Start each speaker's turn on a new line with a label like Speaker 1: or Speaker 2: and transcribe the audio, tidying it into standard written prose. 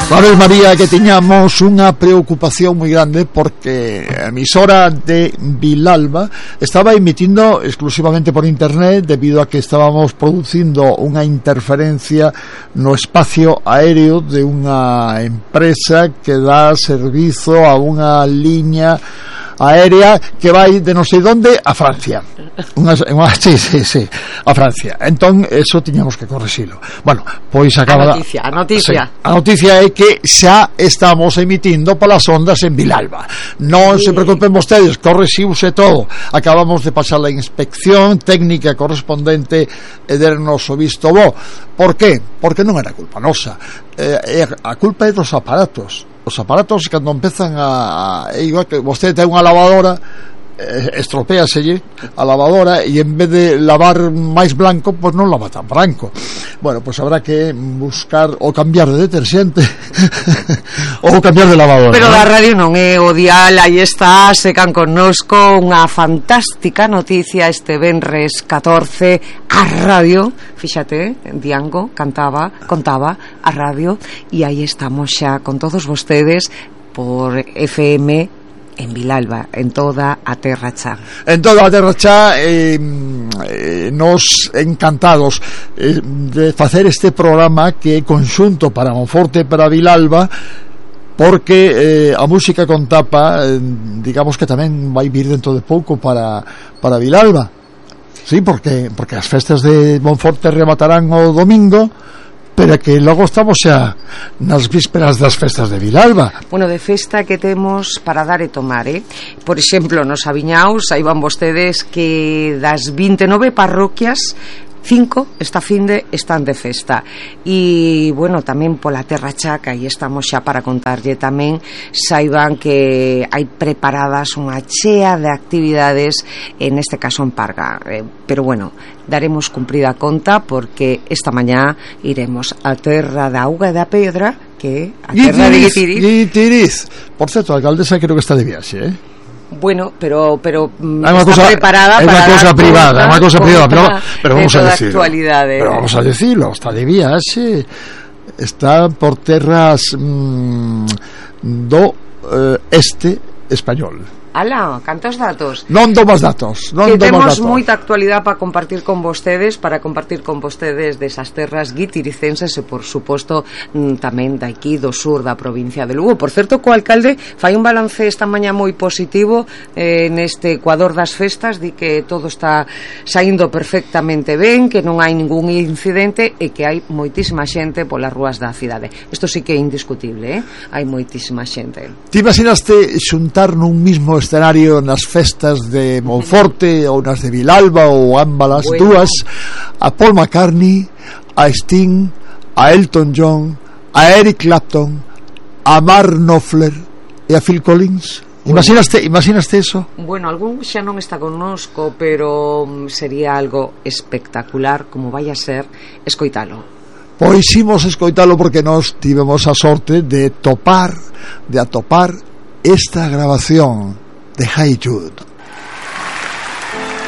Speaker 1: Sabes, María, que tiñamos unha preocupación moi grande porque a emisora de Vilalba estaba emitindo exclusivamente por internet debido a que estábamos producindo unha interferencia no espacio aéreo de unha empresa que dá servizo a unha liña aérea que vai de non sei onde a Francia. Sí, a Francia. Entón, eso tiñamos que correxilo. Bueno, pois acaba
Speaker 2: a noticia.
Speaker 1: Sí, a noticia é que xa estamos emitindo polas ondas en Vilalba. Non se preocupen vostedes, correxiuse todo. Acabamos de pasar a inspección técnica correspondente e dernos o visto bo. Por qué? Porque non era culpa nosa. A culpa é dos aparatos. Os aparatos, cando empezan igual que vostede ten unha lavadora, estropéaselle a lavadora e en vez de lavar máis blanco, pois non lava tan branco. Bueno, pois habrá que buscar ou cambiar de deterxente ou cambiar de lavadora.
Speaker 2: Pero da radio non é o dial, aí está, secan connosco unha fantástica noticia este venres 14 a radio, fíxate, Diango contaba a radio e aí estamos xa con todos vostedes por FM en Vilalba, en toda a Terra Cha.
Speaker 1: En toda a Terra Cha, nos encantados de facer este programa que é conxunto para Monforte e para Vilalba, porque a música con tapa, digamos que tamén vai vir dentro de pouco para Vilalba. Sí, porque as festas de Monforte rematarán o domingo, pero que logo estamos xa nas vísperas das festas de Vilalba.
Speaker 2: Bueno, de festa que temos para dar e tomar, Por exemplo, nos Aviñaos, aí van vostedes que das 29 parroquias 5 esta finde están de festa e, bueno, tamén pola Terra Cha, que aí estamos xa para contarlle tamén, saiban que hai preparadas unha chea de actividades, en este caso en Parga, pero bueno, daremos cumprida conta porque esta mañá iremos a Terra da Auga e da Pedra, que a terra de
Speaker 1: Guitiriz. Por certo, a alcaldesa creo que está de viaxe,
Speaker 2: Bueno, pero
Speaker 1: está
Speaker 2: cosa, preparada
Speaker 1: para
Speaker 2: unha cousa
Speaker 1: privada, unha cousa privada, pero vamos a decirlo.
Speaker 2: Pero
Speaker 1: vamos a decirlo, está de viaxe, está por terras do este español.
Speaker 2: Ala, cantos datos.
Speaker 1: Non dou máis datos.
Speaker 2: Que temos moita actualidade para compartir con vostedes, desas terras guitiricenses e, por suposto, tamén daqui do sur da provincia de Lugo. Por certo, co alcalde fai un balance esta mañá moi positivo neste Ecuador das festas, di que todo está saindo perfectamente ben, que non hai ningún incidente e que hai moitísima xente polas rúas da cidade. Isto sí que é indiscutible, hai moitísima xente.
Speaker 1: Ti imaginaste xuntar nun mismo escenario nas festas de Monforte ou nas de Vilalba ou ambas as dúas a Paul McCartney, a Sting, a Elton John, a Eric Clapton, a Mark Knopfler e a Phil Collins? Imaginaste eso?
Speaker 2: Bueno, algún xa non está connosco, pero sería algo espectacular, como vai a ser escoitalo.
Speaker 1: Pois imos escoitalo porque nos tivemos a sorte de atopar esta grabación de Hey Jude.